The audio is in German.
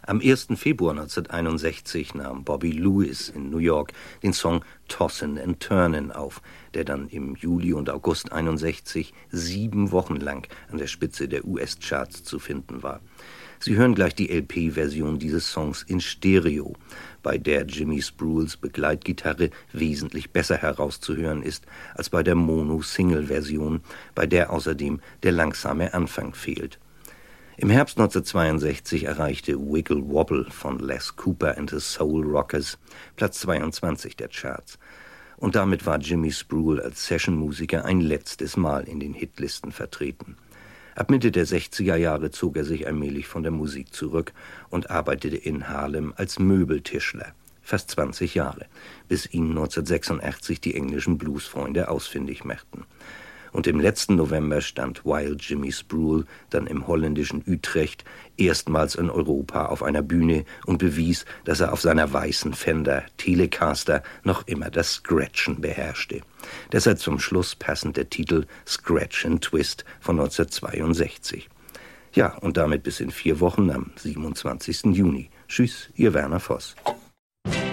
Am 1. Februar 1961 nahm Bobby Lewis in New York den Song Tossin' and Turnin' auf, der dann im Juli und August 61 7 Wochen lang an der Spitze der US-Charts zu finden war. Sie hören gleich die LP-Version dieses Songs in Stereo, bei der Jimmy Spruills Begleitgitarre wesentlich besser herauszuhören ist als bei der Mono-Single-Version, bei der außerdem der langsame Anfang fehlt. Im Herbst 1962 erreichte Wiggle Wobble von Les Cooper and the Soul Rockers Platz 22 der Charts. Und damit war Jimmy Spruill als Sessionmusiker ein letztes Mal in den Hitlisten vertreten. Ab Mitte der 60er Jahre zog er sich allmählich von der Musik zurück und arbeitete in Harlem als Möbeltischler. Fast 20 Jahre, bis ihn 1986 die englischen Bluesfreunde ausfindig machten. Und im letzten November stand Wild Jimmy Spruill dann im holländischen Utrecht erstmals in Europa auf einer Bühne und bewies, dass er auf seiner weißen Fender Telecaster noch immer das Scratchen beherrschte. Deshalb zum Schluss passend der Titel Scratch and Twist von 1962. Ja, und damit bis in 4 Wochen am 27. Juni. Tschüss, Ihr Werner Voss.